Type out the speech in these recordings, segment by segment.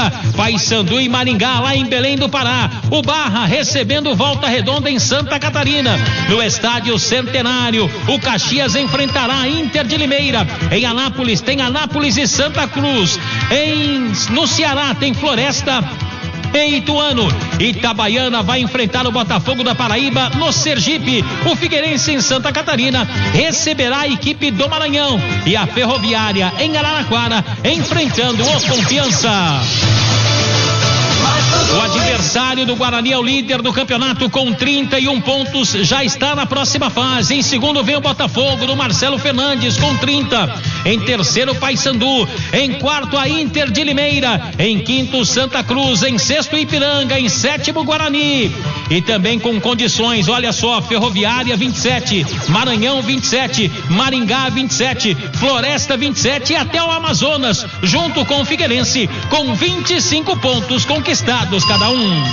quinta-feira, Paysandu e Maringá, lá em Belém do Pará. O Barra recebendo Volta Redonda em Santa Catarina. No Estádio Centenário, o Caxias enfrentará a Inter de Limeira. Em Anápolis tem Anápolis e Santa Cruz. No Ceará tem Floresta em Ituano. Itabaiana vai enfrentar o Botafogo da Paraíba. No Sergipe, o Figueirense em Santa Catarina receberá a equipe do Maranhão. E a Ferroviária em Araraquara enfrentando o Confiança. O adversário do Guarani é o líder do campeonato com 31 pontos, já está na próxima fase. Em segundo vem o Botafogo do Marcelo Fernandes com 30. Em terceiro, Paysandu. Em quarto, a Inter de Limeira. Em quinto, Santa Cruz. Em sexto, Ipiranga. Em sétimo, Guarani. E também com condições, olha só, Ferroviária 27, Maranhão 27, Maringá 27, Floresta 27 e até o Amazonas, junto com o Figueirense, com 25 pontos conquistados cada um.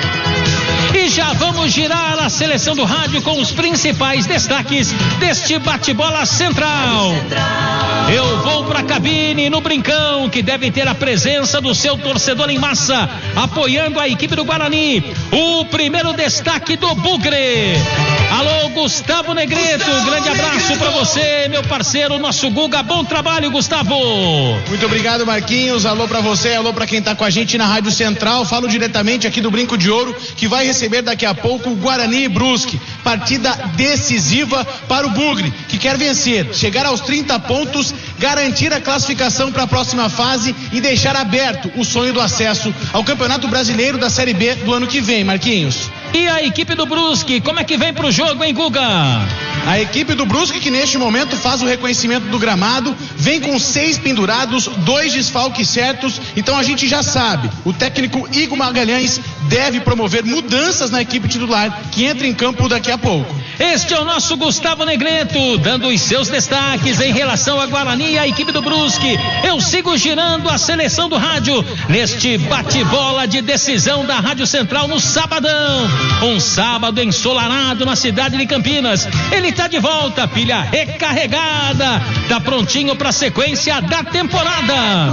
E já vamos girar a seleção do rádio com os principais destaques deste bate-bola central. Eu vou pra cabine no Brincão, que deve ter a presença do seu torcedor em massa, apoiando a equipe do Guarani. O primeiro destaque do Bugre. Alô, Gustavo Negreto, grande abraço pra você, meu parceiro, nosso Guga. Bom trabalho, Gustavo. Muito obrigado, Marquinhos. Alô pra você, alô pra quem tá com a gente na Rádio Central. Falo diretamente aqui do Brinco de Ouro, que vai receber daqui a pouco o Guarani e Brusque. Partida decisiva para o Bugre, que quer vencer, chegar aos 30 pontos, garantir a classificação para a próxima fase e deixar aberto o sonho do acesso ao Campeonato Brasileiro da Série B do ano que vem, Marquinhos. E a equipe do Brusque, como é que vem pro jogo, hein, Guga? A equipe do Brusque, que neste momento faz o reconhecimento do gramado, vem com 6 pendurados, 2 desfalques certos. Então a gente já sabe, o técnico Igor Magalhães deve promover mudanças na equipe titular, que entra em campo daqui a pouco. Este é o nosso Gustavo Negreto, dando os seus destaques em relação a Guarani e a equipe do Brusque. Eu sigo girando a seleção do rádio neste bate-bola de decisão da Rádio Central no sabadão. Um sábado ensolarado na cidade de Campinas. Ele tá de volta, pilha recarregada, tá prontinho pra sequência da temporada.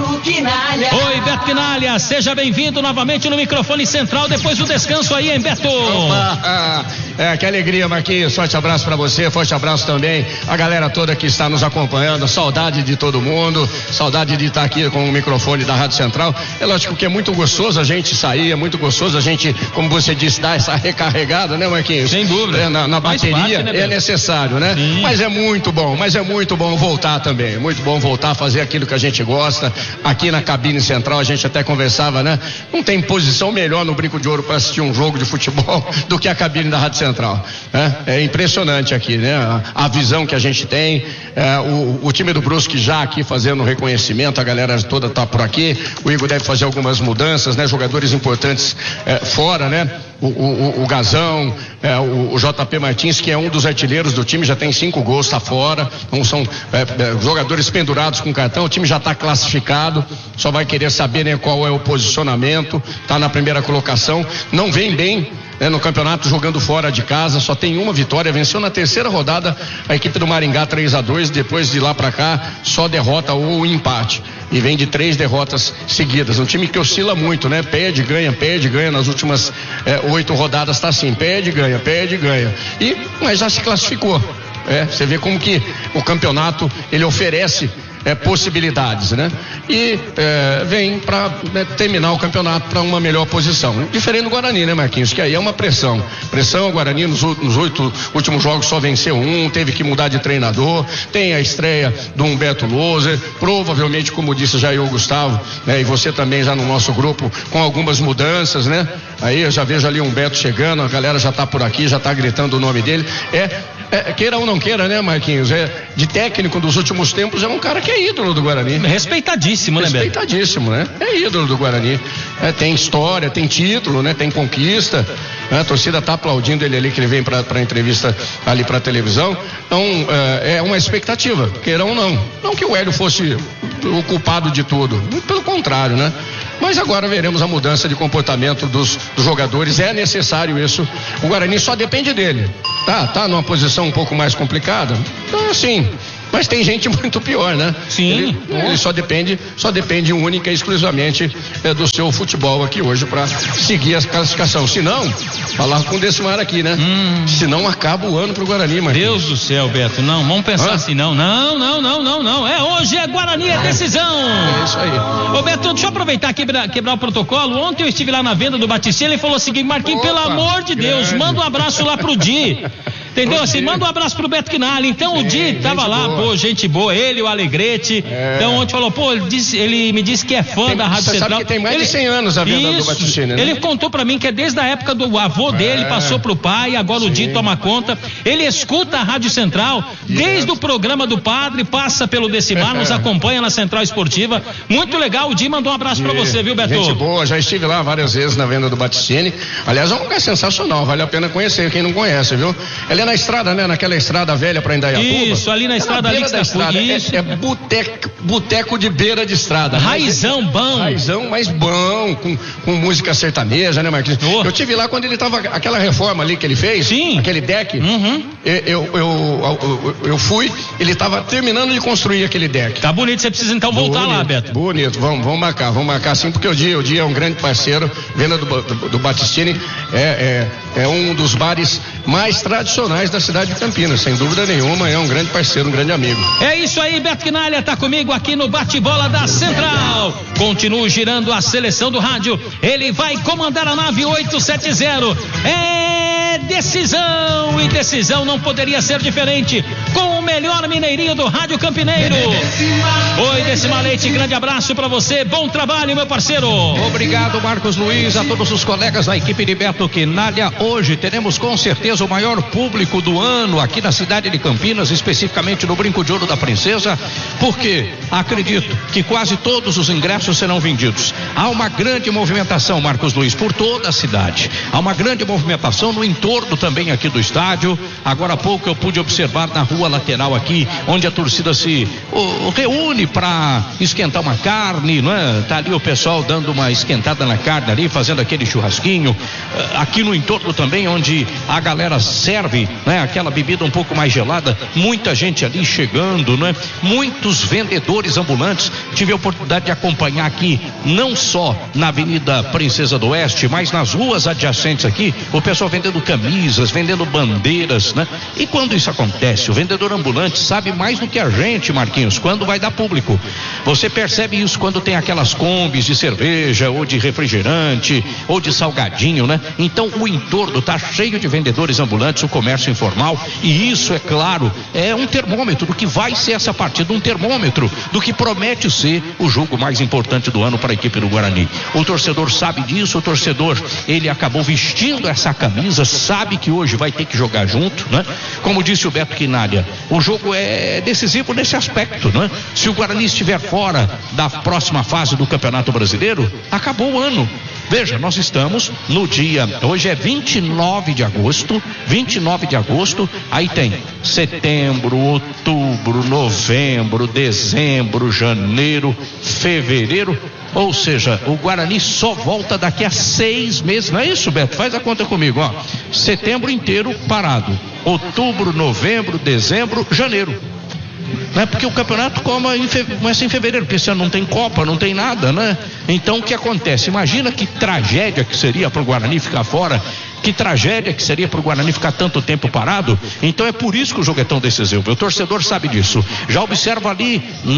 Oi, Beto Quinalha, seja bem-vindo novamente no microfone central depois do descanso aí, hein, Beto? Opa, que alegria, Marquinhos. Forte abraço pra você, forte abraço também a galera toda que está nos acompanhando. Saudade de todo mundo, saudade de estar aqui com o microfone da Rádio Central. É lógico que é muito gostoso a gente sair, é muito gostoso a gente, como você disse, dar essa recarregada, né, Marquinhos? Sem dúvida. Na bateria, né, é necessário, né? Sim. Mas é muito bom voltar também. É muito bom voltar a fazer aquilo que a gente gosta. Aqui na cabine central a gente até conversava, né? Não tem posição melhor no Brinco de Ouro para assistir um jogo de futebol do que a cabine da Rádio Central. É impressionante aqui, né? A visão que a gente tem, o time do Brusque já aqui fazendo o reconhecimento, a galera toda tá por aqui. O Igor deve fazer algumas mudanças, né? Jogadores importantes fora, né? O Gazão, o JP Martins, que é um dos artilheiros do time, já tem 5 gols, tá fora. Então são jogadores pendurados com cartão. O time já está classificado, só vai querer saber, né, qual é o posicionamento. Tá na primeira colocação, não vem bem, né, no campeonato, jogando fora de casa, só tem uma vitória, venceu na terceira rodada a equipe do Maringá 3-2, depois de lá para cá só derrota ou empate, e vem de 3 derrotas seguidas. Um time que oscila muito, né? Perde, ganha nas últimas 8 rodadas, tá assim, perde, ganha, mas já se classificou. Você vê como que o campeonato ele oferece possibilidades, né? E vem para terminar o campeonato para uma melhor posição. Diferente do Guarani, né, Marquinhos? Que aí é uma pressão. O Guarani nos 8 últimos jogos só venceu um, teve que mudar de treinador, tem a estreia do Humberto Loser, provavelmente, como disse já eu, Gustavo, né, e você também já no nosso grupo, com algumas mudanças, né? Aí eu já vejo ali o Humberto chegando, a galera já tá por aqui, já tá gritando o nome dele. Queira ou não queira, né, Marquinhos? De técnico dos últimos tempos, é um cara que é ídolo do Guarani. Respeitadíssimo, né, Beto? Respeitadíssimo, né? É ídolo do Guarani. Tem história, tem título, né? Tem conquista. A torcida tá aplaudindo ele ali, que ele vem pra entrevista ali pra televisão. Então, é uma expectativa, queira ou não. Não que o Hélio fosse o culpado de tudo, muito pelo contrário, né? Mas agora veremos a mudança de comportamento dos jogadores, é necessário isso. O Guarani só depende dele. Tá numa posição um pouco mais complicada. Então, assim, Mas tem gente muito pior, né? Sim. Ele só depende única e exclusivamente do seu futebol aqui hoje para seguir a classificação. Se não, falar com o Decimar aqui, né? Se não, acaba o ano pro Guarani, Marquinhos. Deus do céu, Beto, não, vamos pensar assim, não. Hoje é Guarani, é decisão. É isso aí. Ô Beto, deixa eu aproveitar quebrar o protocolo. Ontem eu estive lá na venda do Batistini, ele falou o seguinte: Marquinhos, pelo amor de Deus, manda um abraço lá pro Di. Entendeu? Assim, manda um abraço pro Beto Quinalha. Então o Di tava lá, boa, gente boa, ele, o Alegrete. Então ontem falou, pô, ele me disse que é fã da Rádio Central. Sabe que tem mais de 100 anos a venda do Batistini, né? Ele contou pra mim que é desde a época do avô dele, passou pro pai, agora o Di toma conta. Ele escuta a Rádio Central desde o programa do Padre, passa pelo Decimar, nos acompanha na Central Esportiva. Muito legal, o Di mandou um abraço pra você, viu, Beto? Gente boa, já estive lá várias vezes na venda do Batistini. Aliás, é um lugar sensacional, vale a pena conhecer, quem não conhece, viu? Ele é na estrada, né? Naquela estrada velha pra Indaiatuba. Isso, ali na estrada ali que da estrada. É boteco de beira de estrada. Raizão bom. Raizão, mas bom, com música sertaneja, né, Marquinhos? Eu tive lá quando ele tava, aquela reforma ali que ele fez, aquele deck, eu fui, ele tava terminando de construir aquele deck. Tá bonito, você precisa então voltar lá, Beto. Bonito, vamos marcar sim, porque o Dia é um grande parceiro, venda do Batistini, é um dos bares mais tradicionais da cidade de Campinas, sem dúvida nenhuma, é um grande parceiro, um grande amigo. É isso aí, Beto Quinalha tá comigo aqui no bate-bola da Central. Continua girando a seleção do rádio, ele vai comandar a nave 870. É decisão, e decisão não poderia ser diferente, com o melhor mineirinho do rádio campineiro. Oi, Decimar Leite, grande abraço pra você, bom trabalho, meu parceiro. Obrigado, Marcos Luiz, a todos os colegas da equipe de Beto Quinalha. Hoje teremos com certeza o maior público do ano aqui na cidade de Campinas, especificamente no Brinco de Ouro da Princesa, porque acredito que quase todos os ingressos serão vendidos. Há uma grande movimentação, Marcos Luiz, por toda a cidade. Há uma grande movimentação no entorno também aqui do estádio. Agora há pouco eu pude observar na rua lateral aqui, onde a torcida se reúne para esquentar uma carne, não é? Tá ali o pessoal dando uma esquentada na carne ali, fazendo aquele churrasquinho. Aqui no entorno também, onde a galera serve, né, aquela bebida um pouco mais gelada, muita gente ali chegando, né? Muitos vendedores ambulantes. Tive a oportunidade de acompanhar aqui, não só na Avenida Princesa do Oeste, mas nas ruas adjacentes aqui, o pessoal vendendo camisas, vendendo bandeiras, né? E quando isso acontece, o vendedor ambulante sabe mais do que a gente, Marquinhos, quando vai dar público. Você percebe isso quando tem aquelas combis de cerveja, ou de refrigerante, ou de salgadinho, né? Então o entorno tá cheio de vendedores ambulantes, o comércio informal, e isso, é claro, é um termômetro do que vai ser essa partida, um termômetro do que promete ser o jogo mais importante do ano para a equipe do Guarani. O torcedor sabe disso, o torcedor, ele acabou vestindo essa camisa, sabe que hoje vai ter que jogar junto, né? Como disse o Beto Quinalha, o jogo é decisivo nesse aspecto, né? Se o Guarani estiver fora da próxima fase do Campeonato Brasileiro, acabou o ano. Veja, nós estamos no dia, hoje é 29 de agosto, aí tem setembro, outubro, novembro, dezembro, janeiro, fevereiro, ou seja, o Guarani só volta daqui a 6 meses, não é isso, Beto? Faz a conta comigo, ó. Setembro inteiro parado, outubro, novembro, dezembro, janeiro. Né? Porque o campeonato começa em fevereiro, porque esse ano não tem Copa, não tem nada, né? Então o que acontece? Imagina que tragédia que seria para o Guarani ficar fora, que tragédia que seria para o Guarani ficar tanto tempo parado. Então é por isso que o jogo é tão decisivo, o torcedor sabe disso. Já observa ali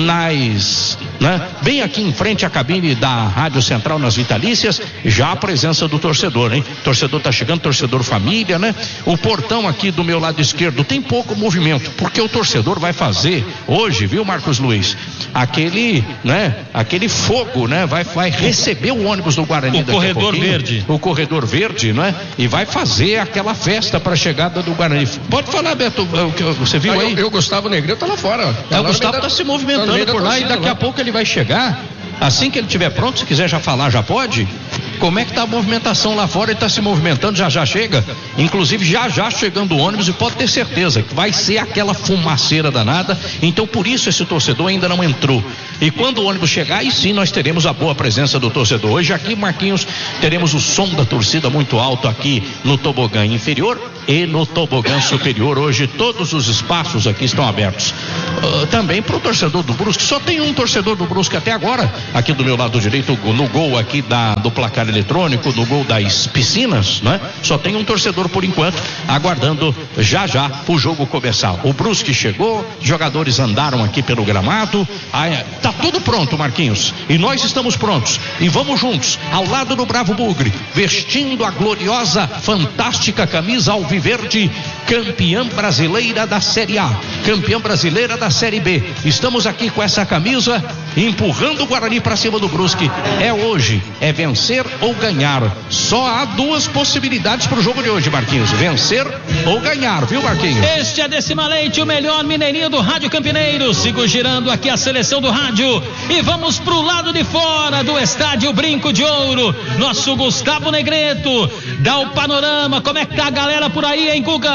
bem aqui em frente à cabine da Rádio Central, nas Vitalícias, já a presença do torcedor, hein? O torcedor tá chegando, torcedor família, né? O portão aqui do meu lado esquerdo tem pouco movimento, porque o torcedor vai fazer hoje, viu, Marcos Luiz? Aquele fogo, né? Vai receber o ônibus do Guarani daqui a pouquinho. O corredor verde, né? E vai fazer aquela festa para a chegada do Guarani. Pode falar, Beto, você viu aí? O Gustavo Negreiro tá lá fora. O Gustavo tá se movimentando por lá, e daqui a pouco ele vai chegar. Assim que ele estiver pronto, se quiser já falar, já pode. Como é que tá a movimentação lá fora? Ele tá se movimentando, já chega. Inclusive já chegando o ônibus, e pode ter certeza que vai ser aquela fumaceira danada. Então por isso esse torcedor ainda não entrou. E quando o ônibus chegar, aí sim nós teremos a boa presença do torcedor. Hoje aqui, Marquinhos, teremos o som da torcida muito alto aqui no tobogã inferior e no tobogã superior. Hoje todos os espaços aqui estão abertos. Também para o torcedor do Brusque. Só tem um torcedor do Brusque até agora, aqui do meu lado direito, no gol aqui do placar eletrônico, no gol das piscinas, né? Só tem um torcedor por enquanto, aguardando já o jogo começar. O Brusque chegou, jogadores andaram aqui pelo gramado, tá tudo pronto, Marquinhos, e nós estamos prontos, e vamos juntos, ao lado do Bravo Bugre, vestindo a gloriosa, fantástica camisa alviverde, campeã brasileira da Série A, campeã brasileira da Série B. Estamos aqui com essa camisa, empurrando o Guarani para cima do Brusque. É hoje, é vencer ou ganhar. Só há duas possibilidades para o jogo de hoje, Marquinhos: vencer ou ganhar, viu, Marquinhos? Este é Decima Leite, o melhor mineirinho do Rádio Campineiro. Sigo girando aqui a seleção do rádio e vamos pro lado de fora do estádio Brinco de Ouro. Nosso Gustavo Negreto dá o panorama. Como é que tá a galera por aí, hein, Guga?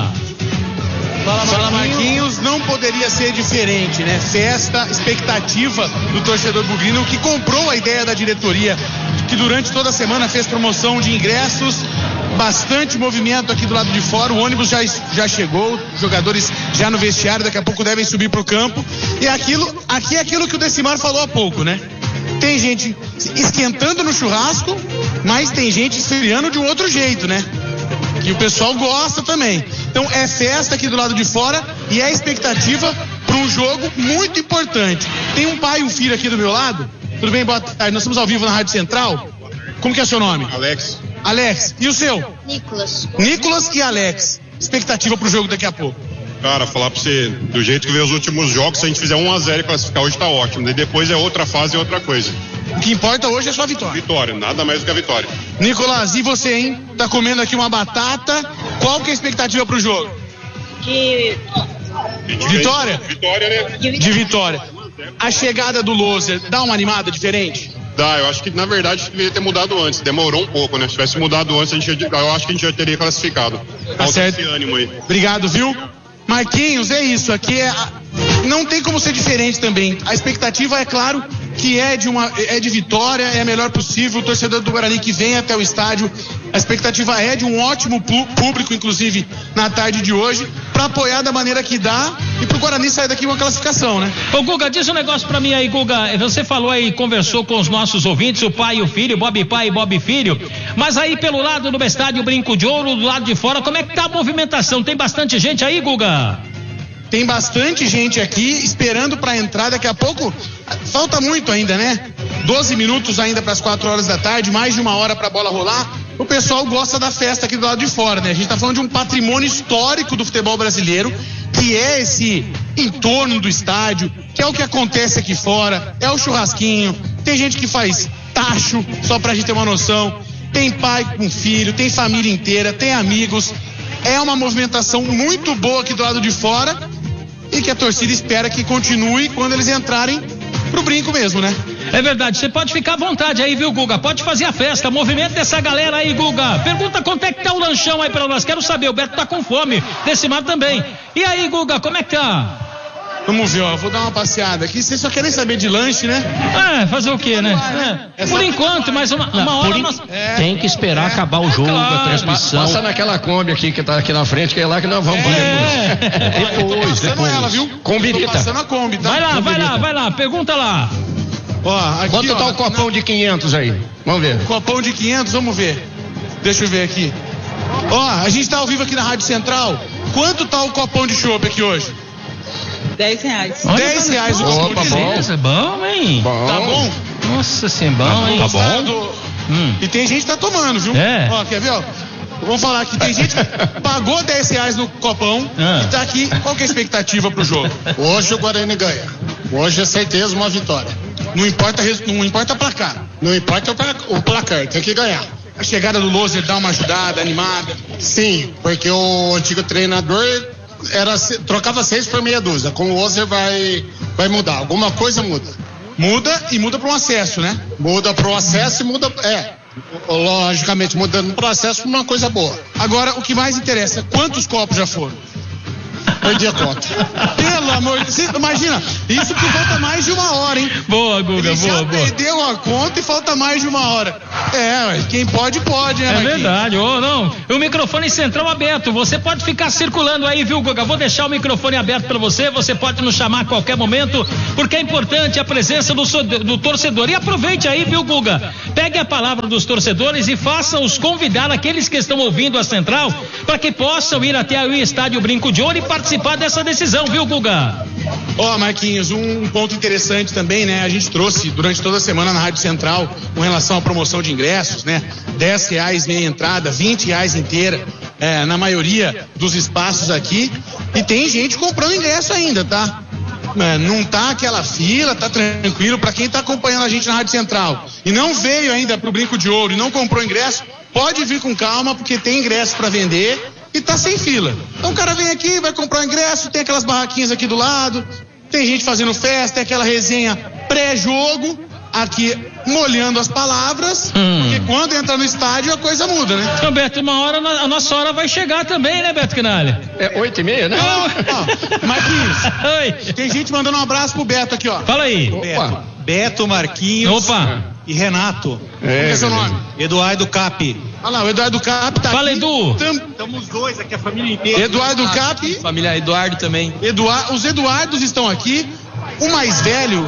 Fala, Marquinhos. Não poderia ser diferente, né? Festa, expectativa do torcedor bugrino, que comprou a ideia da diretoria, que durante toda a semana fez promoção de ingressos, bastante movimento aqui do lado de fora. O ônibus já chegou, jogadores já no vestiário, daqui a pouco devem subir pro campo. E aqui é aquilo que o Decimar falou há pouco, né? Tem gente esquentando no churrasco, mas tem gente esfriando de um outro jeito, né? Que o pessoal gosta também. Então é festa aqui do lado de fora e é expectativa para um jogo muito importante. Tem um pai e um filho aqui do meu lado. Tudo bem? Boa tarde. Nós estamos ao vivo na Rádio Central. Como que é seu nome? Alex. E o seu? Nicolas e Alex. Expectativa para o jogo daqui a pouco. Cara, falar pra você, do jeito que veio os últimos jogos, se a gente fizer 1-0 e classificar hoje tá ótimo. E depois é outra fase e outra coisa. O que importa hoje é só a vitória. Vitória, nada mais do que a vitória. Nicolas, e você, hein? Tá comendo aqui uma batata. Qual que é a expectativa pro jogo? Vitória? Vitória, né? De vitória. A chegada do Loser dá uma animada diferente? Dá, eu acho que na verdade deveria ter mudado antes. Demorou um pouco, né? Se tivesse mudado antes, eu acho que a gente já teria classificado. Tá certo. Esse ânimo aí. Obrigado, viu? Marquinhos, é isso. Aqui não tem como ser diferente também. A expectativa, é claro, que é de vitória, é a melhor possível. O torcedor do Guarani que vem até o estádio, a expectativa é de um ótimo público, inclusive na tarde de hoje, para apoiar da maneira que dá e pro Guarani sair daqui uma classificação, né? Ô Guga, diz um negócio pra mim aí, Guga. Você falou aí, conversou com os nossos ouvintes, o pai e o filho, Bob pai e Bob filho, mas aí pelo lado do estádio Brinco de Ouro, do lado de fora, como é que tá a movimentação? Tem bastante gente aí, Guga? Tem bastante gente aqui esperando para entrar daqui a pouco. Falta muito ainda, né? 12 minutos ainda para as 4 horas da tarde, mais de 1 hora para a bola rolar. O pessoal gosta da festa aqui do lado de fora, né? A gente tá falando de um patrimônio histórico do futebol brasileiro, que é esse entorno do estádio, que é o que acontece aqui fora, é o churrasquinho. Tem gente que faz tacho, só pra gente ter uma noção. Tem pai com filho, tem família inteira, tem amigos. É uma movimentação muito boa aqui do lado de fora e que a torcida espera que continue quando eles entrarem pro brinco mesmo, né? É verdade, você pode ficar à vontade aí, viu, Guga? Pode fazer a festa, movimento dessa galera aí, Guga. Pergunta quanto é que tá o lanchão aí pra nós, quero saber, o Beto tá com fome, Decimar também. E aí, Guga, como é que tá? Vamos ver, ó, vou dar uma passeada aqui. Vocês só querem saber de lanche, né? Fazer o quê, né? Por enquanto, mais uma hora nós... Tem que esperar acabar o jogo, claro. a transmissão. Passa naquela Kombi aqui que tá aqui na frente, que é lá que nós vamos Depois. Ela, viu? Combinita. Tô passando a Kombi, tá? Vai lá, pergunta lá. Ó, aqui, Quanto tá o copão de 500 aí? Vamos ver. Copão de 500, vamos ver. Deixa eu ver aqui. Ó, a gente tá ao vivo aqui na Rádio Central. Quanto tá o copão de chopp aqui hoje? R$10. R$10 o copão. Opa, bom. É bom, hein? Bom. Tá bom? Nossa, assim, bom, hein? Tá bom? E tem gente que tá tomando, viu? É. Ó, quer ver, ó? Vamos falar aqui, tem gente que pagou R$10 no copão e tá aqui. Qual que é a expectativa pro jogo? Hoje o Guarani ganha. Hoje é certeza uma vitória. Não importa placar. Não importa o placar, tem que ganhar. A chegada do Loser dá uma ajudada, animada. Sim, porque o antigo treinador trocava 6 por meia dúzia. Com o Loser vai mudar. Alguma coisa muda. Muda e muda para um acesso, né? Muda para o acesso e muda... logicamente, mudando o processo para uma coisa boa. Agora, o que mais interessa, quantos copos já foram? Perdi a conta. Pelo amor de Deus, imagina, isso que falta mais de 1 hora, hein? Boa, Guga, Ele já boa. perdeu a conta e falta mais de 1 hora. Quem pode, né, É Marquinhos? verdade, não. O microfone central aberto, você pode ficar circulando aí, viu, Guga? Vou deixar o microfone aberto para você pode nos chamar a qualquer momento, porque é importante a presença do torcedor. E aproveite aí, viu, Guga? Pegue a palavra dos torcedores e faça-os convidar aqueles que estão ouvindo a central para que possam ir até o estádio Brinco de Ouro e participar dessa decisão, viu, Guga? Marquinhos, um ponto interessante também, né? A gente trouxe durante toda a semana na Rádio Central com relação à promoção de ingressos, né? R$10 meia entrada, R$20 inteira, na maioria dos espaços aqui. E tem gente comprando ingresso ainda, tá? Não tá aquela fila, tá tranquilo. Pra quem tá acompanhando a gente na Rádio Central e não veio ainda pro Brinco de Ouro e não comprou ingresso, pode vir com calma, porque tem ingresso pra vender e tá sem fila. Então o cara vem aqui, vai comprar o ingresso, tem aquelas barraquinhas aqui do lado, tem gente fazendo festa, tem aquela resenha pré-jogo, aqui molhando as palavras, porque quando entra no estádio a coisa muda, né? Então, Beto, uma hora a nossa hora vai chegar também, né, Beto Quinalha? É 8h30, né? Marquinhos, Oi. tem gente mandando um abraço pro Beto aqui, ó. Fala aí. Beto, Marquinhos e Renato. Como é seu nome? Eduardo Cap. Olha lá, o Eduardo Cap tá Fala, aqui. Edu. Estamos dois aqui, a família inteira. Eduardo Cap. Família Eduardo também. Os Eduardos estão aqui. O mais velho.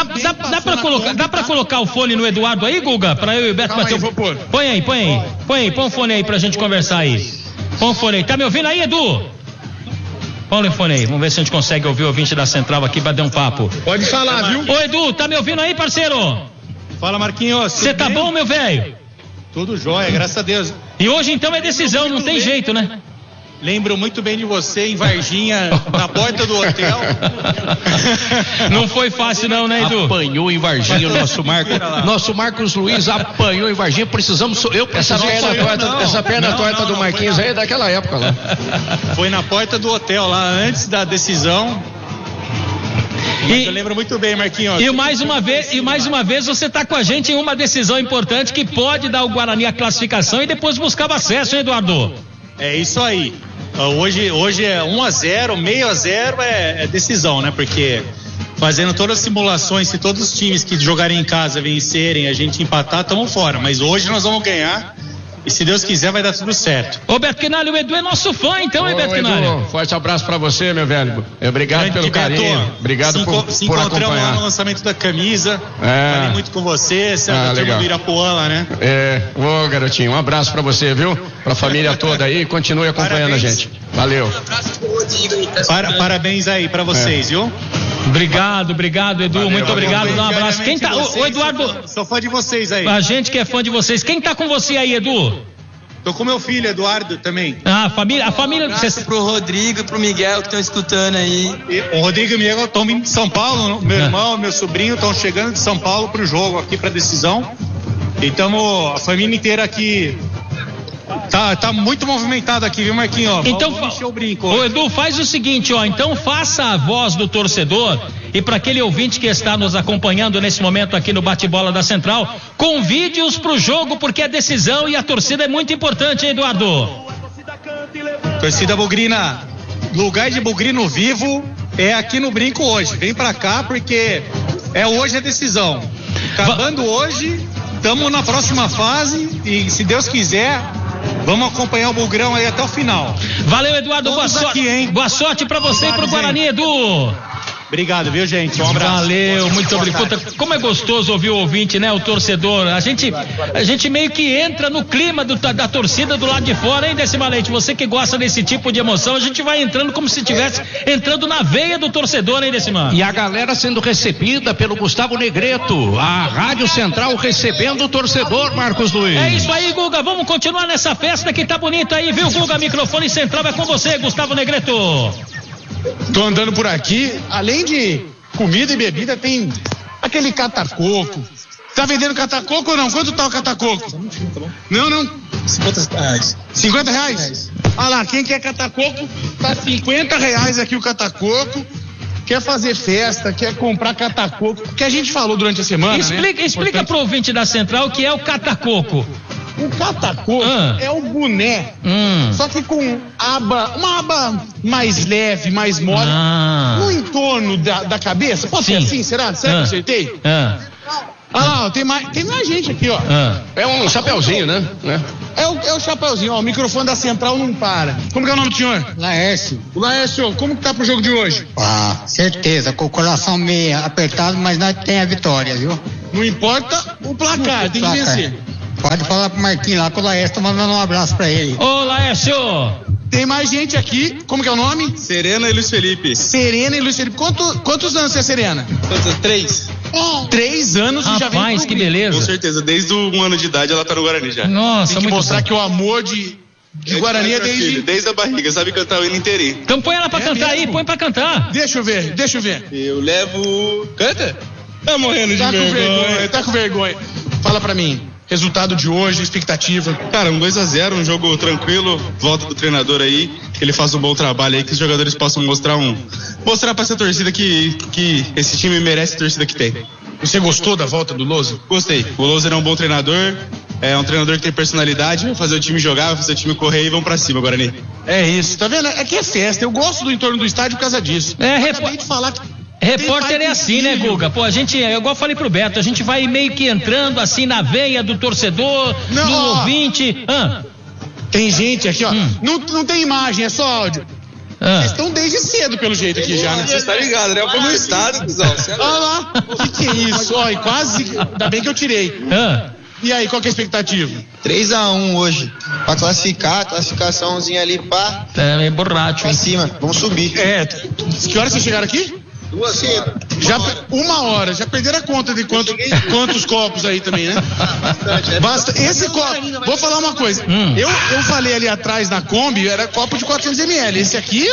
Dá pra colocar o fone no Eduardo aí, Guga? Pra eu e o Beto Calma bater aí, vou pôr. Põe aí. Põe o fone aí pra gente conversar aí. Põe o fone aí. Tá me ouvindo aí, Edu? Põe o fone aí. Vamos ver se a gente consegue ouvir o ouvinte da central aqui pra dar um papo. Pode falar, viu? Ô, Edu, tá me ouvindo aí, parceiro? Fala, Marquinhos. Você tá bom, meu velho? Tudo jóia, graças a Deus. E hoje então é decisão, não tem jeito, né? Lembro muito bem de você em Varginha, na porta do hotel. Não foi fácil não, né, Edu? Apanhou em Varginha o nosso Marcos Luiz apanhou em Varginha. Essa perna torta do Marquinhos aí é daquela época lá. Foi na porta do hotel lá, antes da decisão. Eu lembro muito bem, Marquinhos. E mais uma vez você está com a gente em uma decisão importante que pode dar ao Guarani a classificação e depois buscar o acesso, hein, Eduardo? É isso aí. Hoje é 1-0, meio a 0 é decisão, né? Porque fazendo todas as simulações, se todos os times que jogarem em casa vencerem, a gente empatar, estamos fora. Mas hoje nós vamos ganhar. E se Deus quiser, vai dar tudo certo. Ô, Beto Quinalha, o Edu é nosso fã, então, hein, Beto Quinalha? Forte abraço pra você, meu velho. Obrigado pelo carinho. Obrigado por encontramos acompanhar. lá no lançamento da camisa. Falei muito com você. Você é legal. do Irapuã lá, né? Ô, garotinho, um abraço pra você, viu? Pra família toda aí. Continue acompanhando a gente. Valeu. Parabéns aí pra vocês, viu? Obrigado, Edu. Valeu, muito obrigado. Dá um abraço. Quem tá? Ô, Eduardo. Sou fã de vocês aí. A gente que é fã de vocês. Quem tá com você aí, Edu? Tô com meu filho, Eduardo, também. A família. Um abraço pro Rodrigo e pro Miguel que estão escutando aí. O Rodrigo e o Miguel estão vindo de São Paulo. Meu irmão, meu sobrinho estão chegando de São Paulo pro jogo aqui, pra decisão. E estamos, a família inteira aqui. Tá muito movimentado aqui, viu, Marquinhos? Então, vamos encher o brinco. Ô, Edu, faz o seguinte, ó. Então faça a voz do torcedor e para aquele ouvinte que está nos acompanhando nesse momento aqui no bate-bola da Central, convide-os pro jogo porque é decisão e a torcida é muito importante, hein, Eduardo? Torcida bugrina, lugar de bugrino vivo é aqui no Brinco hoje. Vem pra cá porque hoje a decisão. Acabando hoje, estamos na próxima fase e se Deus quiser, vamos acompanhar o Bugrão aí até o final. Valeu, Eduardo. Boa sorte. Aqui, hein? Boa sorte pra você e pro Guarani, Edu. Obrigado, viu, gente? Um abraço. Valeu, muito obrigado. Como é gostoso ouvir o ouvinte, né? O torcedor. A gente meio que entra no clima da torcida do lado de fora, hein, Decima Leite? Você que gosta desse tipo de emoção, a gente vai entrando como se estivesse entrando na veia do torcedor, hein, Decima? E a galera sendo recebida pelo Gustavo Negreto. A Rádio Central recebendo o torcedor, Marcos Luiz. É isso aí, Guga. Vamos continuar nessa festa que tá bonita aí, viu, Guga? Microfone central é com você, Gustavo Negreto. Tô andando por aqui, além de comida e bebida, tem aquele catacoco. Tá vendendo catacoco ou não? Quanto tá o catacoco? Não. 50 reais. 50 reais? Olha lá, quem quer catacoco, tá 50 reais aqui o catacoco. Quer fazer festa, quer comprar catacoco, que a gente falou durante a semana, Explica pro ouvinte da Central o que é o catacoco. O catacô é o boné, só que com uma aba mais leve, mais mole, no entorno da cabeça. Pode ser assim, será? Será que eu acertei? Olha lá, tem mais gente aqui, ó. É um chapeuzinho, né? É o chapeuzinho, ó. O microfone da central não para. Como que é o nome do senhor? Laércio. O Laércio, como que tá pro jogo de hoje? Certeza, com o coração meio apertado, mas nós tem a vitória, viu? Não importa o placar, tem que vencer. Pode falar pro Marquinhos lá, que o Laércio tá mandando um abraço pra ele. Ô, Laércio! Tem mais gente aqui, como que é o nome? Serena e Luiz Felipe. Serena e Luiz Felipe. Quantos anos é Serena? 3. 3 anos e já vem. Rapaz, que beleza. Com certeza, desde 1 ano de idade ela tá no Guarani já. Nossa, tem que muito mostrar bom. que o amor de Guarani é desde a barriga, sabe cantar o hino inteirinho. Então põe ela pra cantar aí, põe pra cantar. Deixa eu ver. Eu levo... Canta? Tá morrendo de vergonha. Tá com vergonha. Fala pra mim. Resultado de hoje, expectativa. Cara, 2-0, um jogo tranquilo, volta do treinador aí, que ele faz um bom trabalho aí, que os jogadores possam mostrar pra essa torcida que esse time merece a torcida que tem. Você gostou da volta do Loser? Gostei. O Loser é um bom treinador, é um treinador que tem personalidade, vai fazer o time jogar, vai fazer o time correr e vão pra cima, Guarani. É isso, tá vendo? É que é festa, eu gosto do entorno do estádio por causa disso. Acabei de falar que... Repórter é assim, né, Guga? Pô, a gente, igual eu falei pro Beto, a gente vai meio que entrando assim na veia do torcedor, do ouvinte. Tem gente aqui, ó. Não tem imagem, é só áudio. Vocês estão desde cedo, pelo jeito, aqui já, né? Você tá ligado, né? Eu fui no estado, cuzão. Olha lá, o que é isso? Ó, e quase, ainda bem que eu tirei. E aí, qual que é a expectativa? 3-1 hoje. Pra classificar, classificaçãozinha ali, pá. É borracho, pra cima, vamos subir. Que horas vocês chegaram aqui? 2 horas. Já 1 hora, já perderam a conta de quantos copos aí também, né? Basta. Esse copo, vou falar uma coisa. Eu falei ali atrás na Kombi, era copo de 400 ml. Esse aqui,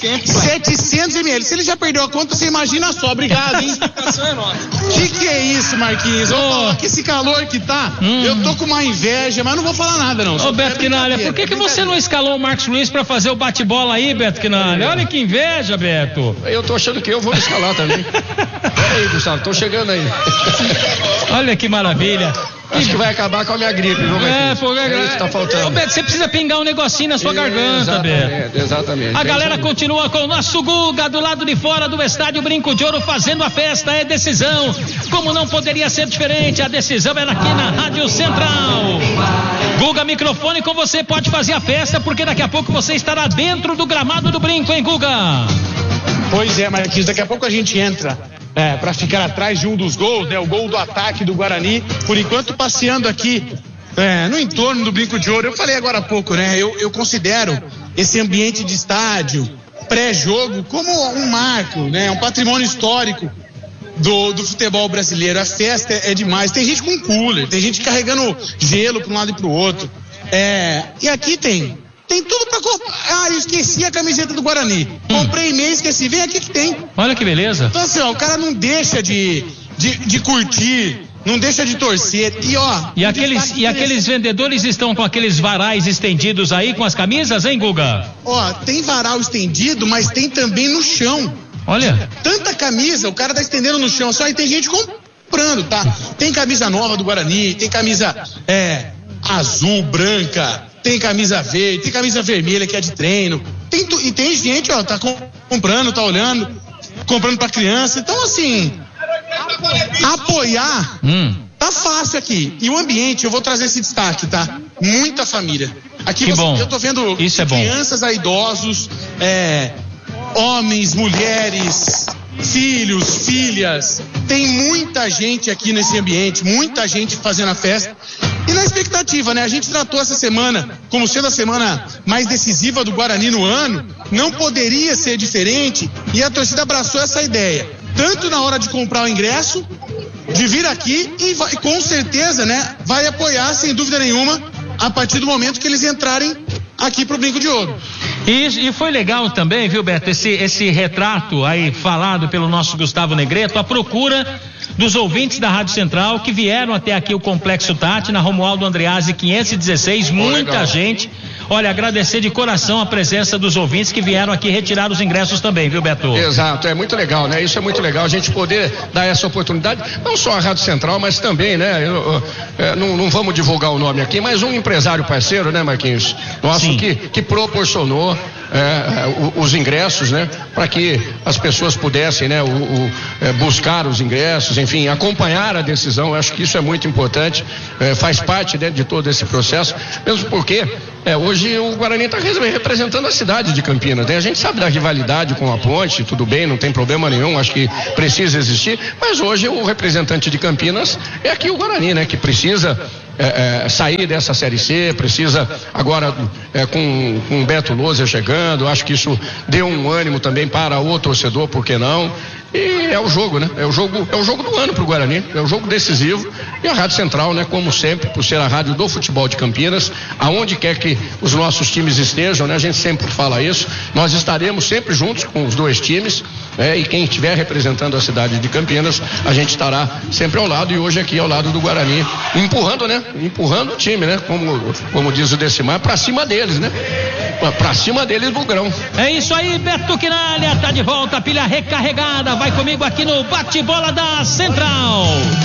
700 ml. Se ele já perdeu a conta, você imagina só. Obrigado, hein? Que é isso, Marquinhos? Vou falar que esse calor que tá, eu tô com uma inveja, mas não vou falar nada, não. Ô, Beto Quinalha, por que você não escalou o Marcos Luiz pra fazer o bate-bola aí, Beto Quinalha? Olha que inveja, Beto. Eu tô achando que eu vou escalar também. Pera aí, Gustavo, tô chegando aí. Olha que maravilha. Acho que vai acabar com a minha gripe, viu, Marquinhos? É isso que tá faltando. Ô, Beto, você precisa pingar um negocinho na sua garganta, Beto. Exatamente. A galera continua com o nosso Guga do lado de fora do estádio Brinco de Ouro fazendo a festa, é decisão. Como não poderia ser diferente, a decisão é aqui na Rádio Central. Guga, microfone com você, pode fazer a festa, porque daqui a pouco você estará dentro do gramado do Brinco, hein, Guga? Pois é, Marquinhos, daqui a pouco a gente entra para ficar atrás de um dos gols, né? O gol do ataque do Guarani. Por enquanto, passeando aqui no entorno do Brinco de Ouro. Eu falei agora há pouco, né? Eu considero esse ambiente de estádio, pré-jogo, como um marco, né? Um patrimônio histórico do futebol brasileiro. A festa é demais. Tem gente com cooler, tem gente carregando gelo para um lado e para o outro. E aqui tem tudo pra comprar. Eu esqueci a camiseta do Guarani. Comprei e-mail, esqueci. Vem aqui que tem. Olha que beleza. Então assim, ó, o cara não deixa de curtir, não deixa de torcer. E aqueles vendedores estão com aqueles varais estendidos aí com as camisas, hein, Guga? Ó, tem varal estendido, mas tem também no chão. Olha. Tanta camisa, o cara tá estendendo no chão só, e tem gente comprando, tá? Tem camisa nova do Guarani, tem camisa azul, branca, tem camisa verde, tem camisa vermelha que é de treino. E tem gente, ó, tá comprando, tá olhando, comprando pra criança. Então, assim, apoiar tá fácil aqui. E o ambiente, eu vou trazer esse destaque, tá? Muita família. Aqui eu tô vendo crianças a idosos, homens, mulheres, filhos, filhas. Tem muita gente aqui nesse ambiente, muita gente fazendo a festa. E na expectativa, né? A gente tratou essa semana como sendo a semana mais decisiva do Guarani no ano. Não poderia ser diferente. E a torcida abraçou essa ideia. Tanto na hora de comprar o ingresso, de vir aqui e com certeza, né? Vai apoiar, sem dúvida nenhuma, a partir do momento que eles entrarem aqui pro Brinco de Ouro. E foi legal também, viu, Beto, esse retrato aí falado pelo nosso Gustavo Negreto, a procura dos ouvintes da Rádio Central que vieram até aqui o Complexo Tati, na Romualdo Andreazzi 516, muita gente. Olha, agradecer de coração a presença dos ouvintes que vieram aqui retirar os ingressos também, viu, Beto? Exato, é muito legal, né? Isso é muito legal, a gente poder dar essa oportunidade, não só a Rádio Central, mas também, né? Não vamos divulgar o nome aqui, mas um empresário parceiro, né, Marquinhos? Nosso que proporcionou os ingressos, né? Para que as pessoas pudessem, né? Buscar os ingressos, enfim, acompanhar a decisão. Eu acho que isso é muito importante, faz parte, né, de todo esse processo, mesmo porque hoje o Guarani está representando a cidade de Campinas, né? A gente sabe da rivalidade com a Ponte, tudo bem, não tem problema nenhum, acho que precisa existir, mas hoje o representante de Campinas é aqui o Guarani, né? Que precisa sair dessa Série C, precisa agora com o Beto Loser chegando, acho que isso deu um ânimo também para o torcedor, por que não? E é o jogo, né? É o jogo do ano pro Guarani, é o jogo decisivo, e a Rádio Central, né? Como sempre, por ser a rádio do futebol de Campinas, aonde quer que os nossos times estejam, né? A gente sempre fala isso, nós estaremos sempre juntos com os dois times, e quem estiver representando a cidade de Campinas, a gente estará sempre ao lado, e hoje aqui ao lado do Guarani, empurrando, né? Empurrando o time, né? Como diz o Decimar, pra cima deles, né? Pra cima deles, Bugrão. É isso aí, Beto Quinalha, tá de volta, pilha recarregada, vai comigo aqui no Bate-Bola da Central.